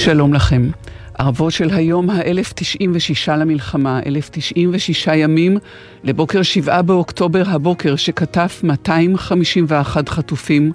שלום לכם. ערבו של היום ה-1096 למלחמה, 1096 ימים לבוקר 7 באוקטובר, הבוקר שכתף 251 חטופים,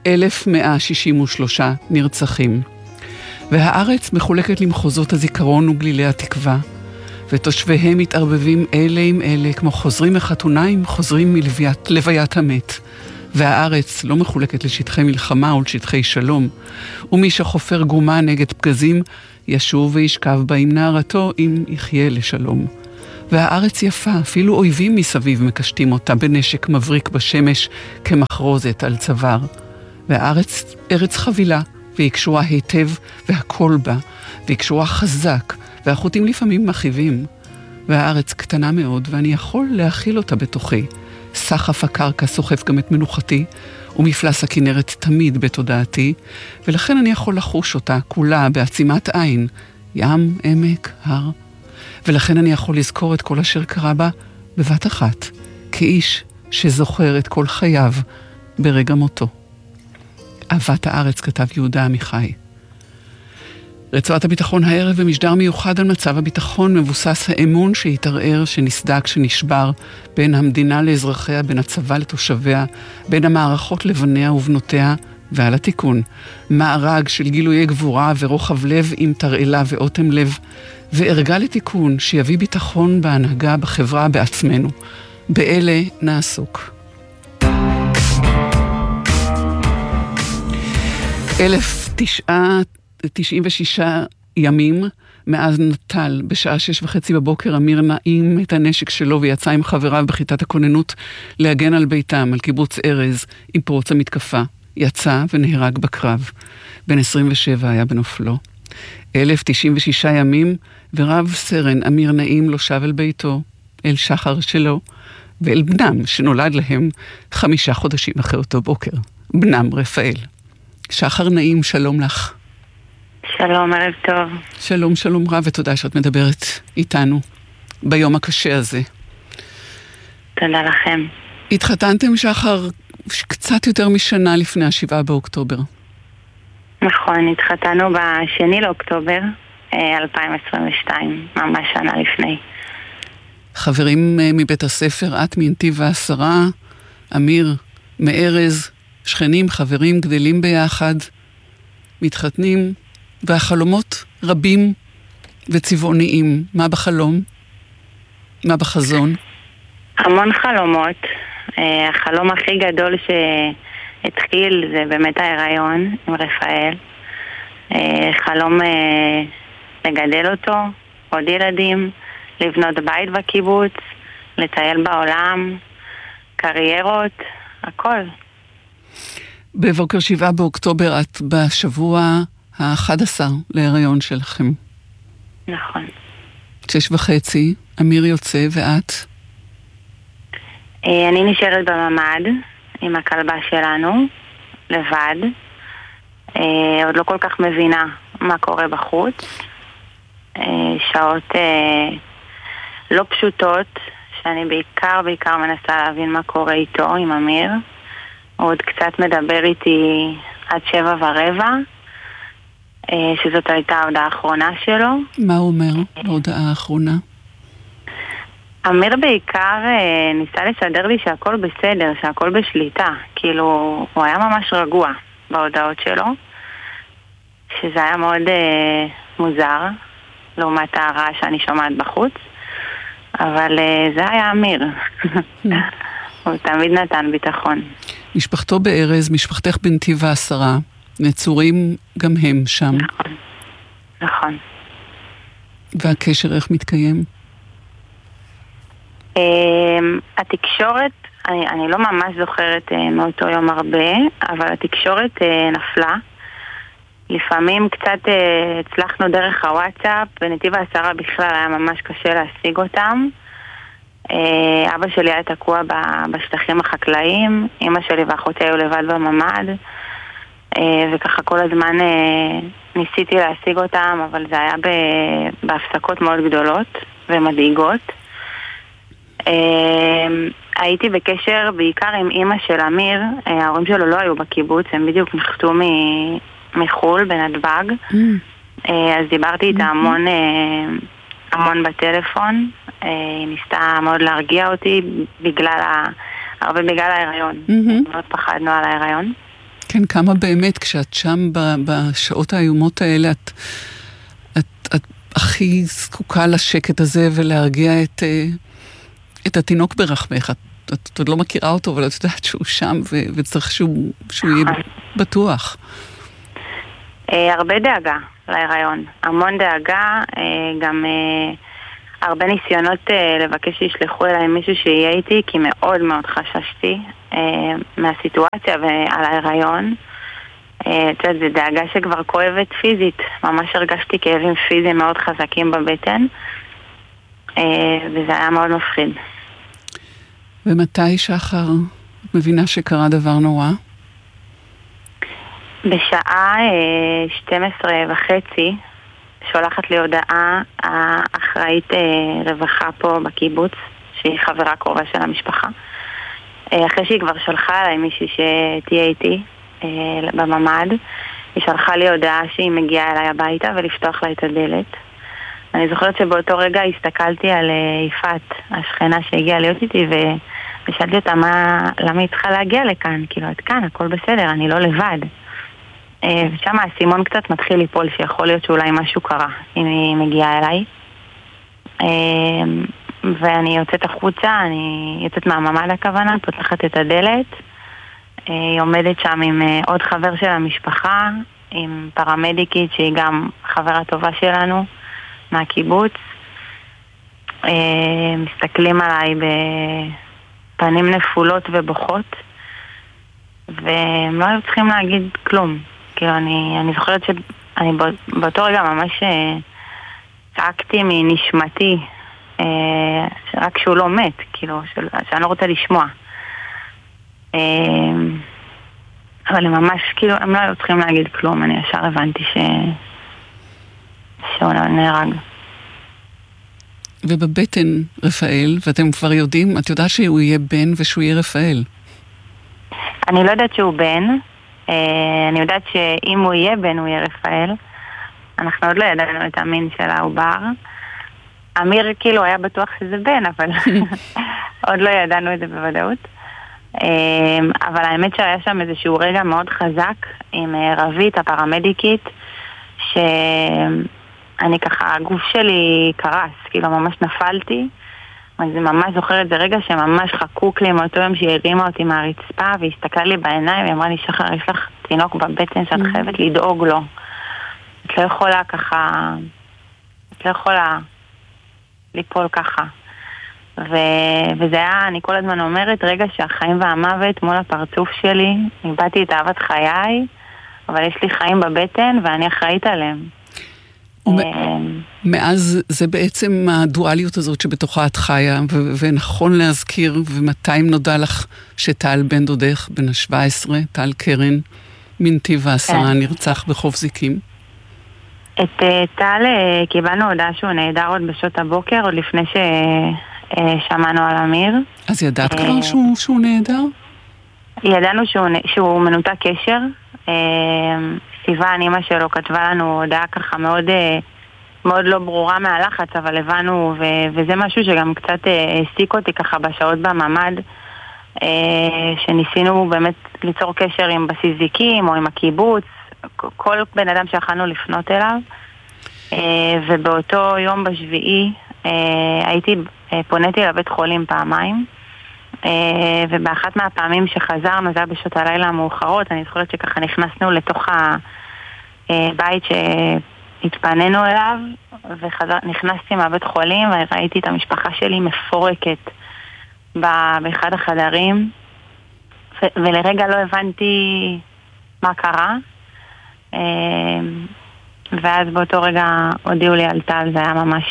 1163 נרצחים. והארץ מחולקת למחוזות הזיכרון וגלילי התקווה, ותושביהם מתערבבים אלה עם אלה, כמו חוזרים מחתוניים, חוזרים מלוויית המת. והארץ לא מחולקת לשטחי מלחמה או לשטחי שלום, ומי שחופר גומה נגד פגזים, ישוב וישכב בה עם נערתו אם יחיה לשלום. והארץ יפה, אפילו אויבים מסביב מקשטים אותה בנשק מבריק בשמש כמחרוזת על צוואר. והארץ ארץ חבילה, והיא קשורה היטב והכל בה, והיא קשורה חזק, והחוטים לפעמים מחיבים. והארץ קטנה מאוד, ואני יכול להכיל אותה בתוכי. סחף הקרקע סוחף גם את מנוחתי, ומפלס הכנרת תמיד בתודעתי, ולכן אני יכול לחוש אותה כולה בעצימת עין, ים, עמק, הר. ולכן אני יכול לזכור את כל אשר קרה בה בבת אחת, כאיש שזוכר את כל חייו ברגע מותו. אהבת הארץ, כתב יהודה עמיחי. רצועת הביטחון הערב במשדר מיוחד על מצב הביטחון, מבוסס האמון שהתערער, שנסדק, שנשבר בין המדינה לאזרחיה, בין הצבא לתושביה, בין המערכות לבניה ובנותיה, ועל התיקון. מארג של גילויי גבורה ורוחב לב עם תרעלה ואוטם לב, וערגה לתיקון שיביא ביטחון בהנהגה, בחברה, בעצמנו. באלה נעסוק. 1096 ימים מאז נטל, בשעה 6:30 בבוקר, אמיר נעים את הנשק שלו ויצא עם חבריו בכיתת הכוננות להגן על ביתם, על קיבוץ ארז, עם פרוץ המתקפה. יצא ונהרג בקרב. בן 27 היה בנופלו. 1096 ימים, ורב סרן אמיר נעים לא שב אל ביתו, אל שחר שלו, ואל בנם שנולד להם 5 חודשים אחרי אותו בוקר. בנם רפאל. שחר נעים, שלום לך. שלום, ערב טוב. שלום, שלום רב, ותודה שאת מדברת איתנו ביום הקשה הזה. תודה לכם. התחתנתם, שחר, קצת יותר משנה לפני 7 באוקטובר. נכון, התחתנו ב2 לאוקטובר 2022, ממש שנה לפני. חברים מבית הספר, את מנתיב העשרה, אמיר מארז, שכנים, חברים, גדלים ביחד, מתחתנים, והחלומות רבים וצבעוניים. מה בחלום? מה בחזון? המון חלומות. החלום הכי גדול שהתחיל זה באמת ההיריון עם רפאל. חלום לגדל אותו, עוד ילדים, לבנות בית בקיבוץ, לטייל בעולם, קריירות, הכל. בבוקר 7 באוקטובר את בשבוע ה-11 להיריון שלכם. נכון. 6:30, אמיר יוצא ואת? אני נשארת בממד עם הכלבה שלנו, לבד. עוד לא כל כך מבינה מה קורה בחוץ. שעות לא פשוטות, שאני בעיקר מנסה להבין מה קורה איתו, עם אמיר. הוא עוד קצת מדבר איתי עד 7:15, שזאת הייתה ההודעה האחרונה שלו. מה הוא אומר בהודעה האחרונה? אמיר בעיקר ניסה לסדר לי שהכל בסדר, שהכל בשליטה. כאילו, הוא היה ממש רגוע בהודעות שלו, שזה היה מאוד מוזר, לעומת הרעש שאני שומעת בחוץ. אבל זה היה אמיר. הוא תמיד נתן ביטחון. משפחתו בארז, משפחתך בנתיב העשרה, נצורים גם הם שם. נכון, נכון. והקשר איך מתקיים? התקשורת, אני לא ממש זוכרת מאותו יום הרבה, אבל התקשורת נפלה. לפעמים קצת הצלחנו דרך הוואטסאפ, בנתיב העשרה בכלל היה ממש קשה להשיג אותם. אבא שלי היה תקוע בשטחים החקלאיים, אמא שלי ואחותי היו לבד בממד, וככה כל הזמן ניסיתי להשיג אותם, אבל זה היה בהפסקות מאוד גדולות ומדאיגות. הייתי בקשר בעיקר עם אמא של אמיר, ההורים שלו לא היו בקיבוץ, הם בדיוק נחתו מחול בנתב"ג, אז דיברתי איתה המון בטלפון. היא ניסתה מאוד להרגיע אותי הרבה בגלל ההיריון. מאוד פחדנו על ההיריון. כן, כמה באמת, כשאת שם בשעות האיומות האלה, את הכי זקוקה לשקט הזה ולהרגיע את התינוק ברחמך. את עוד לא מכירה אותו, אבל את יודעת שהוא שם וצריך שהוא יהיה בטוח. הרבה דאגה להיריון, המון דאגה, גם הרבה ניסיונות לבקש שישלחו אליי מישהו שיהיה איתי, כי מאוד מאוד חששתי מהסיטואציה ועל ההיריון. זה דאגה שכבר כואבת פיזית, ממש הרגשתי כאבים פיזיים מאוד חזקים בבטן, וזה היה מאוד מפחיד. ומתי שחר מבינה שקרה דבר נורא? בשעה 12:30 שולחת לי הודעה האחראית רווחה פה בקיבוץ, שהיא חברה קרובה של המשפחה. אחרי שהיא כבר שלחה אליי מישהי שתהיה איתי בממד, היא שלחה לי הודעה שהיא מגיעה אליי הביתה ולפתוח לה את הדלת. אני זוכרת שבאותו רגע הסתכלתי על יפעת, השכנה שהגיעה להיות איתי, ושאלתי אותה למה היא צריכה להגיע לכאן? כאילו, את כאן, הכל בסדר, אני לא לבד. ושם הסימון קצת מתחיל ליפול, שיכול להיות שאולי משהו קרה אם היא מגיעה אליי. ואני יוצאת החוצה, אני יוצאת מהממד הכוונה, פותחת את הדלת. היא עומדת שם עם עוד חבר של המשפחה, עם פרמדיקית שהיא גם חברה טובה שלנו מהקיבוץ. מסתכלים עליי בפנים נפולות ובוכות, והם לא היו צריכים להגיד כלום. כאילו אני זוכרת שאני באותו רגע ממש צעקתי מנשמתי, רק שהוא לא מת, כאילו, שאני לא רוצה לשמוע. אבל הם ממש, כאילו, הם לא היו צריכים להגיד כלום, אני ישר הבנתי שהוא נהרג. ובבטן רפאל, ואתם כבר יודעים, את יודעת שהוא יהיה בן ושהוא יהיה רפאל. אני לא יודעת שהוא בן, אני יודעת שאם הוא יהיה בן הוא יהיה רפאל. אנחנו עוד לא ידענו את המין של העובר. אמיר כאילו היה בטוח שזה בן, אבל עוד לא ידענו את זה בוודאות. אבל האמת שהיה שם איזשהו רגע מאוד חזק עם רבית, הפרמדיקית, שאני ככה, הגוף שלי קרס, כאילו ממש נפלתי. אני ממש זוכרת, זה רגע שממש חקוק לי מאותו יום שהיא הרימה אותי מהרצפה והסתכלה לי בעיניים ואמרה לי, שחר, יש לך תינוק בבטן שאת חייבת לדאוג לו. את לא יכולה ככה, את לא יכולה ליפול ככה. וזה היה, אני כל הזמן אומרת, רגע שהחיים והמוות מול הפרצוף שלי, איבדתי את אהבת חיי, אבל יש לי חיים בבטן ואני אחראית עליהם. מאז זה בעצם הדואליות הזאת שבתוכה את חיה, ונכון להזכיר, ומתי נודע לך שטל בן דודך, בן ה-17, טל קרן, מנתיב העשרה, נרצח בחוף זיקים? את טל קיבלנו הודעה שהוא נהדר עוד בשעות הבוקר, עוד לפני ששמענו על אמיר. אז ידעת כבר שהוא נהדר? ידענו שהוא מנותק קשר. סיוון, אמא שלו, כתבה לנו הודעה ככה מאוד לא ברורה מהלחץ, אבל הבנו, וזה משהו שגם קצת העסיק אותי ככה בשעות בממד, שניסינו באמת ליצור קשר עם בסיס זיקים או עם הקיבוץ, כל בן אדם שיכלנו לפנות אליו. ובאותו יום בשביעי פוניתי לבית חולים פעמיים, ובאחת מהפעמים שחזרנו, זה היה בשעות הלילה המאוחרות, אני זוכרת שככה נכנסנו לתוך הבית שהתפנינו אליו, ונכנסתי מהבית חולים וראיתי את המשפחה שלי מפורקת באחד החדרים, ולרגע לא הבנתי מה קרה, ואז באותו רגע הודיעו לי על טל, זה היה ממש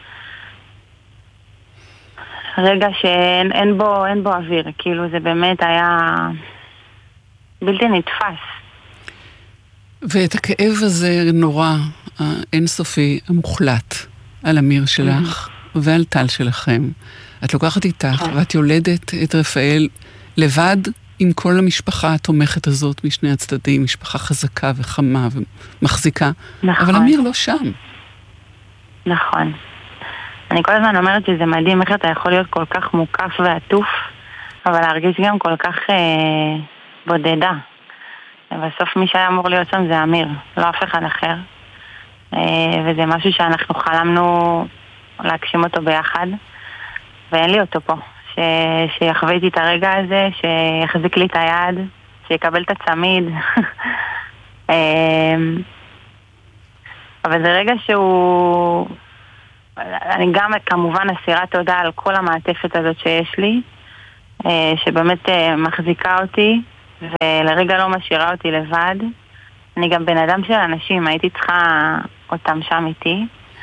רגע שאין בו אוויר, כאילו זה באמת היה בלתי נתפס. ואת הכאב הזה נורא, האינסופי, המוחלט, על אמיר שלך ועל טל שלכם, את לוקחת איתך ואת יולדת את רפאל לבד עם כל המשפחה התומכת הזאת משני הצדדים, משפחה חזקה וחמה ומחזיקה, נכון. אבל אמיר לא שם. נכון. אני כל הזמן אומרת שזה מדהים איך אתה יכול להיות כל כך מוקף ועטוף, אבל להרגיש גם כל כך בודדה. ובסוף מי שהיה אמור להיות שם זה אמיר, לא אף אחד אחר. וזה משהו שאנחנו חלמנו להגשים אותו ביחד, ואין לי אותו פה. שיחווה איתי את הרגע הזה, שיחזיק לי את היד, שיקבל את הצמיד. אבל זה רגע שהוא... אני גם כמובן אסירה תודה על כל המעטפת הזאת שיש לי, שבאמת מחזיקה אותי, ולרגע לא משאירה אותי לבד. אני גם בן אדם של אנשים, הייתי צריכה אותם שם איתי.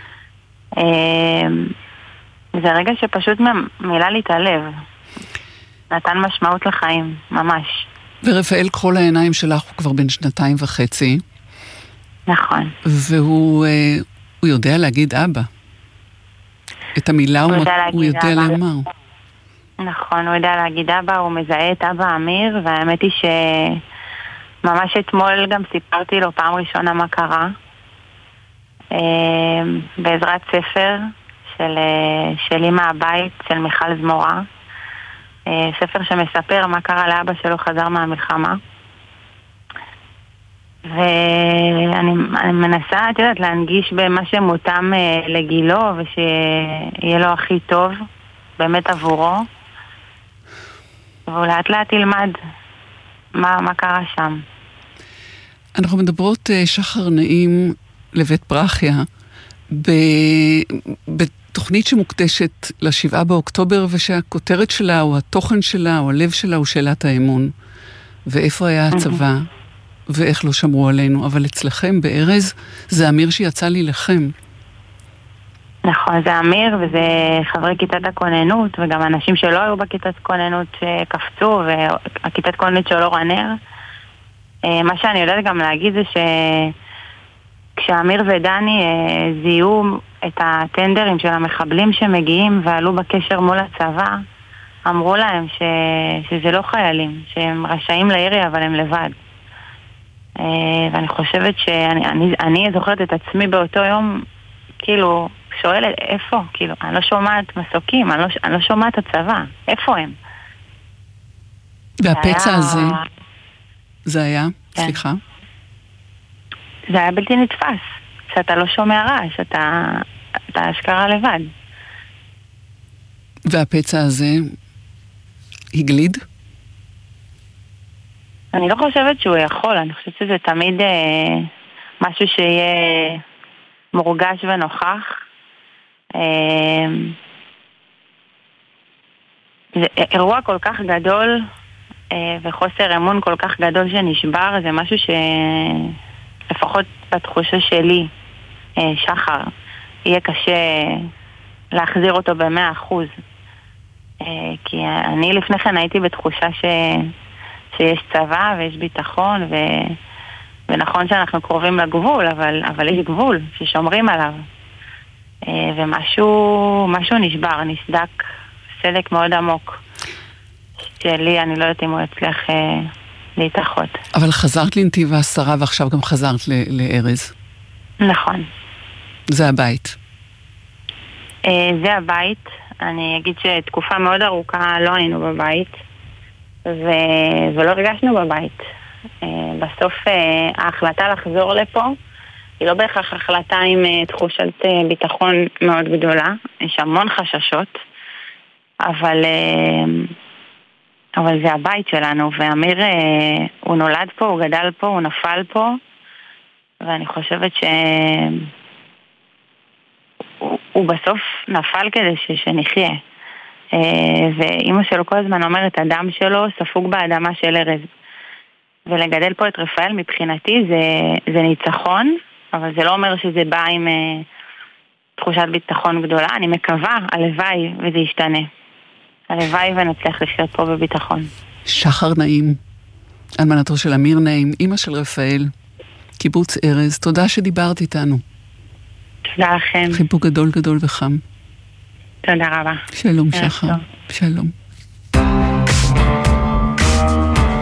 זה רגע שפשוט מילא לי את הלב. נתן משמעות לחיים, ממש. ורפאל כחול העיניים שלך הוא כבר בן 2.5. נכון. והוא יודע להגיד אבא. את המילה הוא יודע לומר. נכון, הוא יודע להגיד אבא, הוא מזהה את אבא אמיר, והאמת היא שממש אתמול גם סיפרתי לו פעם ראשונה מה קרה. בעזרת ספר של אמא הבית, של מיכל זמורה. ספר שמספר מה קרה לאבא שלו חזר מהמלחמה. ואני מנסה, את יודעת, להנגיש במה שמותם לגילו, ושיהיה לו הכי טוב, באמת עבורו. והוא לאט לאט ילמד מה קרה שם. אנחנו מדברות שחר נעים לבית פרחיה, בתוכנית שמוקדשת ל7 באוקטובר, ושהכותרת שלה, או התוכן שלה, או הלב שלה, הוא שאלת האמון. ואיפה היה הצבא, ואיך לא שמרו עלינו. אבל אצלכם בארז, זה אמיר שיצא לי לכם. נכון, זה אמיר, וזה חברי כיתת הכוננות, וגם אנשים שלא היו בכיתת כוננות שקפצו, והכיתת כוננות שלא רנר. מה שאני יודעת גם להגיד זה כשאמיר ודני זיהו את הטנדרים של המחבלים שמגיעים ועלו בקשר מול הצבא, אמרו להם שזה לא חיילים, שהם רשאים לירי אבל הם לבד. ואני חושבת שאני זוכרת את עצמי באותו יום, כאילו, שואלת איפה? כאילו, אני לא שומעת מסוקים, אני לא שומעת הצבא, איפה הם? והפצע הזה, זה היה, סליחה? זה היה בלתי נתפס, שאתה לא שומע רעש, אתה אשכרה לבד. והפצע הזה הגליד? אני לא חושבת שהוא יכול, אני חושבת שזה תמיד משהו שיהיה מורגש ונוכח. זה אירוע כל כך גדול וחוסר אמון כל כך גדול שנשבר, זה משהו שלפחות בתחושה שלי, שחר, יהיה קשה להחזיר אותו ב100%. כי אני לפני כן הייתי בתחושה שיש צבא ויש ביטחון ונכון שאנחנו קרובים לגבול, אבל יש גבול ששומרים עליו. ומשהו נשבר, נסדק סדק מאוד עמוק שלי, אני לא יודעת אם הוא יצליח להתאחות. אבל חזרת לנתיב העשרה ועכשיו גם חזרת לארז. נכון. זה הבית. זה הבית. אני אגיד שתקופה מאוד ארוכה לא היינו בבית ולא הרגשנו בבית. בסוף ההחלטה לחזור לפה היא לא בהכרח החלטה עם תחושת ביטחון מאוד גדולה. יש המון חששות, אבל זה הבית שלנו, ואמיר הוא נולד פה, הוא גדל פה, הוא נפל פה, ואני חושבת הוא בסוף נפל כדי שנחיה. ואמא שלו כל הזמן אומרת, הדם שלו ספוג באדמה של ארז. ולגדל פה את רפאל מבחינתי זה ניצחון, אבל זה לא אומר שזה בא עם תחושת ביטחון גדולה. אני מקווה, הלוואי, וזה ישתנה. הלוואי ונצליח לחיות פה בביטחון. שחר נעים, אלמנתו של אמיר נעים, אמא של רפאל, קיבוץ ארז, תודה שדיברת איתנו. תודה לכם. חיבוק גדול גדול וחם. תודה רבה. שלום שחר. שלום.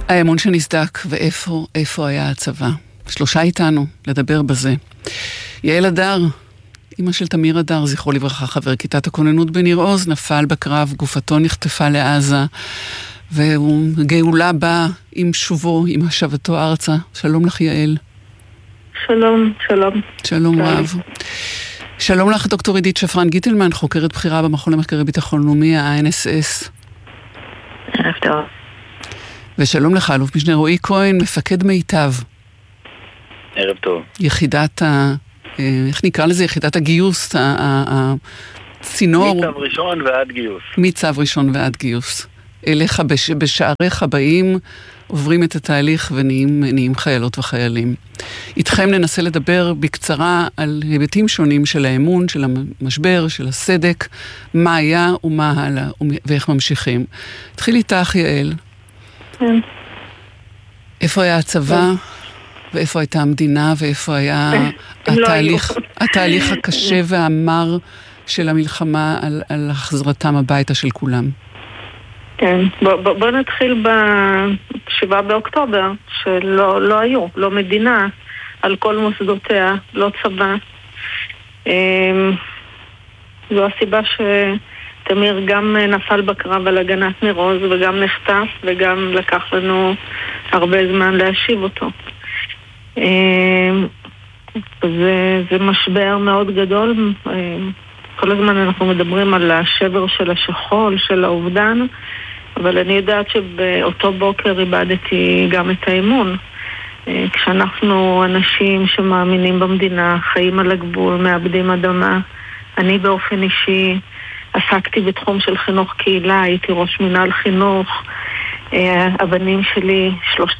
האמון שנסדק, ואיפה היה הצבא? 3 איתנו, לדבר בזה. יעל אדר, אמא של תמיר אדר, זכרו לברכה, חבר כיתת הכוננות בניר עוז, נפל בקרב, גופתו נחטפה לעזה, וגאולה באה עם שובו, עם השבתו ארצה. שלום לך יעל. שלום, שלום. שלום רב. שלום לך דוקטור עידית שפרן גיטלמן, חוקרת בחירה במכון למחקרי ביטחון לאומי, ה-INSS. ערב טוב. ושלום לך, אלוף משנה רועי כהן, מפקד מיטב. ערב טוב. יחידת איך נקרא לזה? יחידת הגיוס, הצינור. מצו ראשון ועד גיוס. מצו ראשון ועד גיוס. אליך בשעריך באים, עוברים את התהליך ונהיים חיילות וחיילים. איתכם ננסה לדבר בקצרה על היבטים שונים של האמון, של המשבר, של הסדק, מה היה ומה הלאה ואיך ממשיכים. התחיל איתך יעל. כן. איפה היה הצבא? ואיפה הייתה המדינה, ואיפה היה התהליך הקשה והמר של המלחמה על החזרתם הביתה של כולם. כן, בוא נתחיל ב7 באוקטובר, שלא היו, לא מדינה, על כל מוסדותיה, לא צבא. זו הסיבה שתמיר גם נפל בקרב על הגנת ניר עוז, וגם נחטף, וגם לקח לנו הרבה זמן להשיב אותו. זה משבר מאוד גדול. כל הזמן אנחנו מדברים על השבר של השכול, של האובדן, אבל אני יודעת שבאותו בוקר איבדתי גם את האמון. כשאנחנו אנשים שמאמינים במדינה, חיים על הגבול, מאבדים אדמה, אני באופן אישי עסקתי בתחום של חינוך קהילה, הייתי ראש מנהל חינוך, הבנים שלי, 3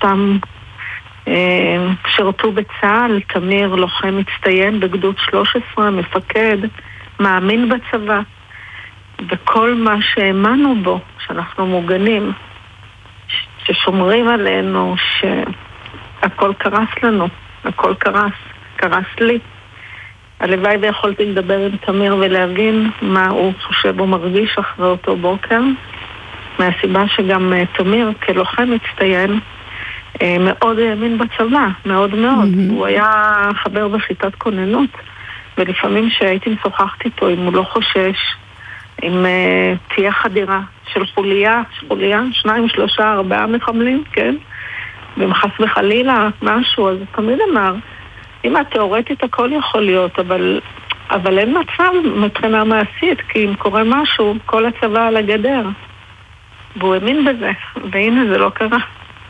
שרתו בצה"ל, תמיר לוחם מצטיין בגדוד 13, מפקד, מאמין בצבא, וכל מה שהאמנו בו, שאנחנו מוגנים, ששומרים עלינו, שהכל קרס לנו, הכל קרס לי. הלוואי ויכולתי לדבר עם תמיר ולהבין מה הוא חושב ומרגיש אחרי אותו בוקר, מהסיבה שגם תמיר כלוחם מצטיין מאוד האמין בצבא, מאוד מאוד. הוא היה חבר בכיתת כוננות, ולפעמים שהייתי משוחחת איתו, אם הוא לא חושש, אם תהיה חדירה של חוליה, 2, 3, 4 מחבלים, כן? ואם חס וחלילה משהו, אז תמיד אמר, אמא, תיאורטית הכל יכול להיות, אבל אין מצב מבחינה מעשית, כי אם קורה משהו, כל הצבא על הגדר. והוא האמין בזה, והנה זה לא קרה.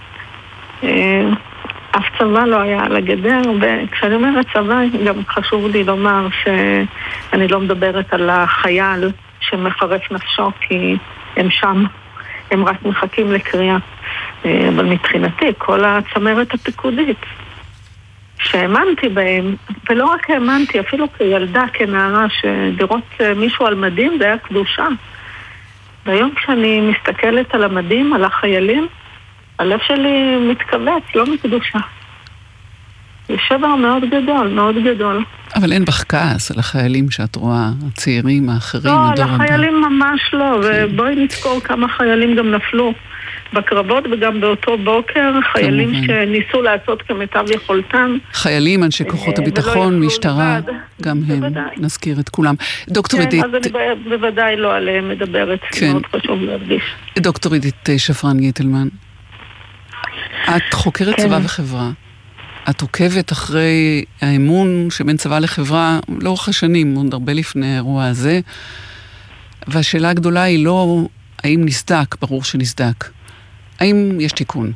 אף צבא לא היה על הגדר, וכשאני אומרת צבא, גם חשוב לי לומר שאני לא מדברת על החייל שמחרף נפשו, כי הם שם, הם רק מחכים לקריאה. אבל מבחינתי, כל הצמרת הפיקודית, שהאמנתי בהם, ולא רק האמנתי, אפילו כילדה, כנערה, שדירות מישהו על מדים, זה היה קדושה. והיום כשאני מסתכלת על המדים, על החיילים, הלב שלי מתכווץ, לא מקדושה. זה שבר מאוד גדול, מאוד גדול. אבל אין בך כעס על החיילים שאת רואה, הצעירים, האחרים, לא, על החיילים ממש לא, ובואי נזכור כמה חיילים גם נפלו בקרבות, וגם באותו בוקר, חיילים שניסו לעשות כמיטב יכולתם. חיילים, אנשי כוחות הביטחון, משטרה, גם הם, נזכיר את כולם. דוקטור עידית... כן, אז אני בוודאי לא עליהם מדברת, מאוד חשוב להרגיש. דוקטור עידית שפרן גיטלמן, את חוקרת צבא וחברה. את עוקבת אחרי האמון שבין צבא לחברה לאורך השנים, עוד הרבה לפני האירוע הזה, והשאלה הגדולה היא לא האם נסדק, ברור שנסדק. האם יש תיקון?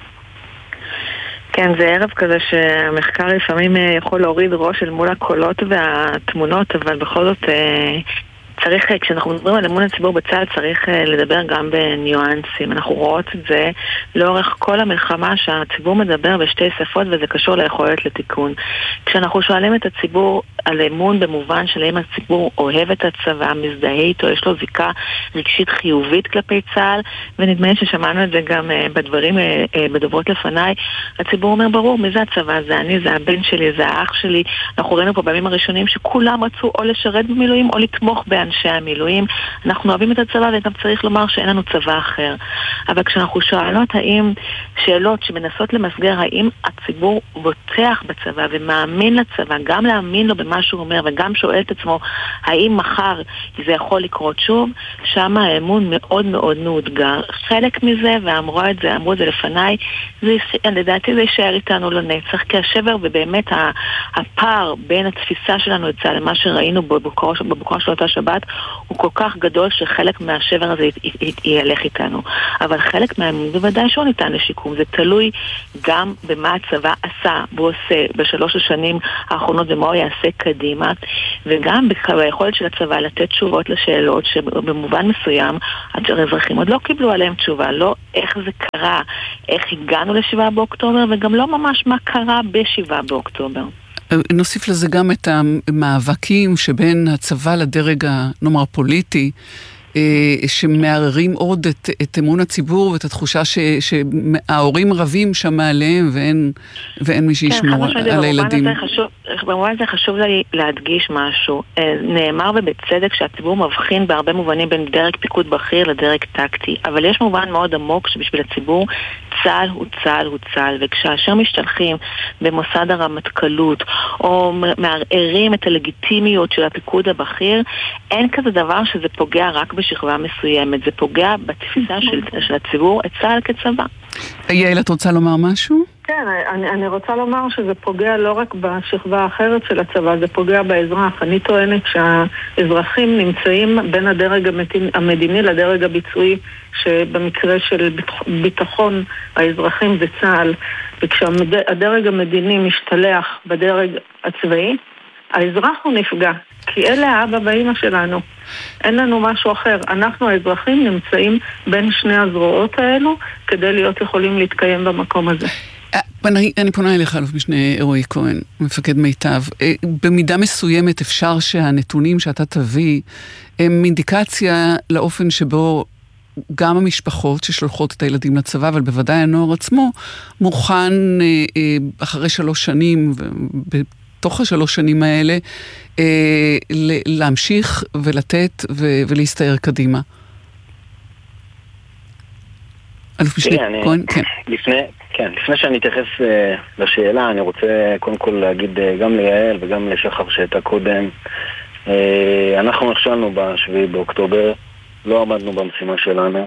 כן, זה ערב כזה שהמחקר לפעמים יכול להוריד ראש אל מול הקולות והתמונות, אבל בכל זאת צריך, כשאנחנו מדברים על אמון הציבור בצה"ל, צריך לדבר גם בניואנסים. אנחנו רואות את זה לאורך כל המלחמה שהציבור מדבר בשתי שפות, וזה קשור ליכולת לתיקון. כשאנחנו שואלים את הציבור על אמון במובן של האם הציבור אוהב את הצבא, מזדהה איתו, יש לו זיקה רגשית חיובית כלפי צה"ל, ונדמה לי ששמענו את זה גם בדברים, בדוברות לפניי, הציבור אומר ברור, מי זה הצבא? זה אני, זה הבן שלי, זה האח שלי. אנחנו ראינו פה בימים הראשונים שכולם רצו או לשרת במילואים או לתמוך באנשים. אנשי המילואים. אנחנו אוהבים את הצבא, וגם צריך לומר שאין לנו צבא אחר. אבל כשאנחנו שואלות שאלות שמנסות למסגר האם הציבור בוטח בצבא ומאמין לצבא, גם להאמין לו במה שהוא אומר, וגם שואל את עצמו האם מחר זה יכול לקרות שוב, שם האמון מאוד מאוד מאותגר. חלק מזה, ואמרו את זה לפניי, לדעתי זה יישאר איתנו לנצח, כי השבר ובאמת הפער בין התפיסה שלנו את צה"ל למה שראינו בבוקרו של אותה שבת הוא כל כך גדול שחלק מהשבר הזה ילך איתנו. אבל חלק מהאמון בוודאי שהוא ניתן לשיקום. זה תלוי גם במה הצבא עשה והוא עושה בשלוש השנים האחרונות ומה הוא יעשה קדימה, וגם ביכולת של הצבא לתת תשובות לשאלות שבמובן מסוים האזרחים עוד לא קיבלו עליהם תשובה, לא איך זה קרה, איך הגענו ל7 באוקטובר, וגם לא ממש מה קרה ב7 באוקטובר. נוסיף לזה גם את המאבקים שבין הצבא לדרג הנאמר פוליטי, שמערערים עוד את אמון הציבור ואת התחושה שההורים רבים שם מעליהם ואין מי שישמור על הילדים. במובן הזה חשוב לי להדגיש משהו. נאמר ובצדק שהציבור מבחין בהרבה מובנים בין דרג פיקוד בכיר לדרג טקטי, אבל יש מובן מאוד עמוק שבשביל הציבור צה"ל הוא צה"ל הוא צה"ל, וכשאשר משתלחים במוסד הרמטכ"לות או מערערים את הלגיטימיות של הפיקוד הבכיר, אין כזה דבר שזה פוגע רק בשכבה מסוימת, זה פוגע בתפיסה של הציבור את צה"ל כצבא. יעל, את רוצה לומר משהו? כן, אני רוצה לומר שזה פוגע לא רק בשכבה האחרת של הצבא, זה פוגע באזרח. אני טוענת שהאזרחים נמצאים בין הדרג המדיני לדרג הביצועי, שבמקרה של ביטחון האזרחים זה צה"ל, וכשהדרג המדיני משתלח בדרג הצבאי, האזרח הוא נפגע, כי אלה האבא ואמא שלנו. אין לנו משהו אחר. אנחנו האזרחים נמצאים בין שני הזרועות האלו, כדי להיות יכולים להתקיים במקום הזה. אני פונה אליך, אלוף משנה רועי כהן, מפקד מיטב. במידה מסוימת אפשר שהנתונים שאתה תביא הם אינדיקציה לאופן שבו גם המשפחות ששולחות את הילדים לצבא, אבל בוודאי הנוער עצמו, מוכן אחרי 3 שנים, בתוך 3 שנים האלה, להמשיך ולתת ולהסתער קדימה. אלוף משנה כהן, כן. לפני שאני אתייחס לשאלה, אני רוצה קודם כל להגיד גם ליעל וגם לשחר שהייתה קודם. אנחנו נכשלנו ב7 באוקטובר, לא עמדנו במשימה שלנו.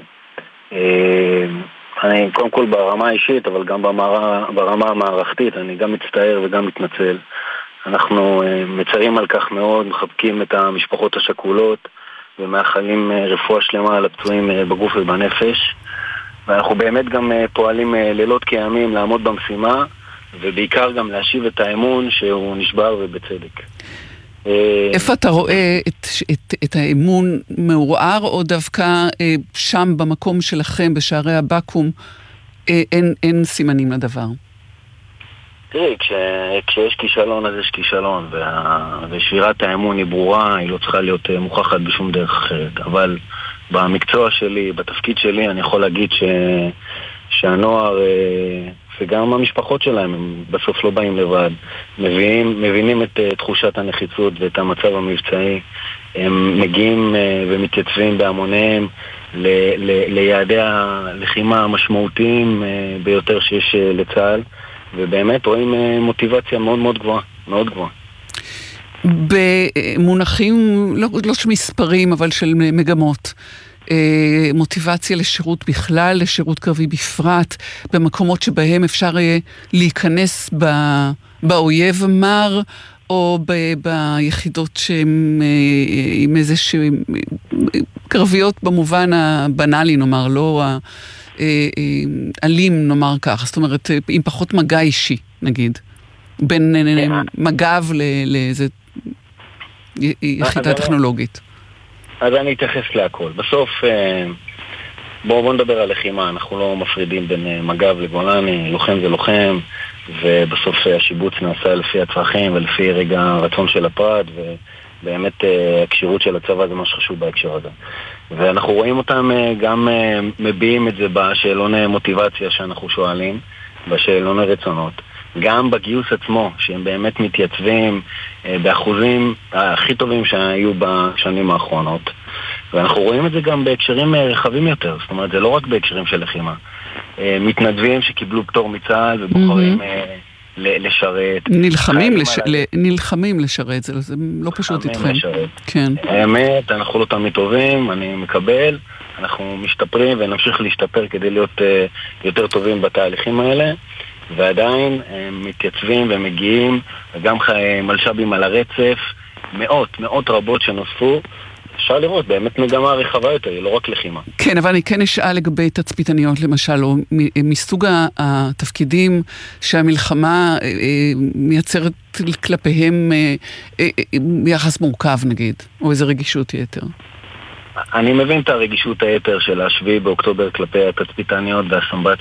אני קודם כל ברמה האישית, אבל גם ברמה המערכתית, אני גם מצטער וגם מתנצל. אנחנו מצרים על כך מאוד, מחבקים את המשפחות השכולות ומאחלים רפואה שלמה לפצועים בגוף ובנפש. ואנחנו באמת גם פועלים לילות כימים לעמוד במשימה, ובעיקר גם להשיב את האמון שהוא נשבר ובצדק. איפה אתה רואה את האמון מעורער, או דווקא שם במקום שלכם, בשערי הבקו"ם, אין סימנים לדבר? תראי, כשיש כישלון אז יש כישלון, ושבירת האמון היא ברורה, היא לא צריכה להיות מוכחת בשום דרך אחרת. אבל במקצוע שלי, בתפקיד שלי, אני יכול להגיד שהנוער וגם המשפחות שלהם הם בסוף לא באים לבד, מבינים את תחושת הנחיצות ואת המצב המבצעי, הם מגיעים ומתייצבים בהמוניהם ליעדי הלחימה המשמעותיים ביותר שיש לצה"ל, ובאמת רואים מוטיבציה מאוד מאוד גבוהה, מאוד גבוהה. במונחים, לא של מספרים, אבל של מגמות, מוטיבציה לשירות בכלל, לשירות קרבי בפרט, במקומות שבהם אפשר להיכנס באויב המר, או ביחידות שהן עם איזה קרביות במובן הבנאלי, נאמר, לא אלים, נאמר כך, זאת אומרת, עם פחות מגע אישי, נגיד, בין מג"ב לאיזה יחידה טכנולוגית. אז אני אתייחס להכל. בסוף, בואו נדבר על לחימה, אנחנו לא מפרידים בין מג"ב לגולני, לוחם זה לוחם, ובסוף השיבוץ נעשה לפי הצרכים ולפי רגע הרצון של הפרט, ובאמת הקשירות של הצבא זה מה שחשוב בהקשר הזה. ואנחנו רואים אותם גם מביעים את זה בשאלון מוטיבציה שאנחנו שואלים, בשאלון רצונות. גם בגיוס עצמו, שהם באמת מתייצבים באחוזים הכי טובים שהיו בשנים האחרונות. ואנחנו רואים את זה גם בהקשרים רחבים יותר, זאת אומרת, זה לא רק בהקשרים של לחימה. מתנדבים שקיבלו פטור מצה"ל ובוחרים לשרת. נלחמים לשרת, זה לא פשוט איתכם. כן. האמת, אנחנו לא תמיד טובים, אני מקבל, אנחנו משתפרים ונמשיך להשתפר כדי להיות יותר טובים בתהליכים האלה, ועדיין הם מתייצבים ומגיעים, וגם מלשבים על הרצף, מאות רבות שנוספו, אפשר לראות, באמת מגמה רחבה יותר, היא לא רק לחימה. כן, אבל אני כן אשאל לגבי תצפיתניות למשל, או מסוג התפקידים שהמלחמה מייצרת כלפיהם יחס מורכב נגיד, או איזו רגישות יתר. אני מבין את הרגישות היתר של 7 באוקטובר כלפי התצפיתניות והסמב"ציות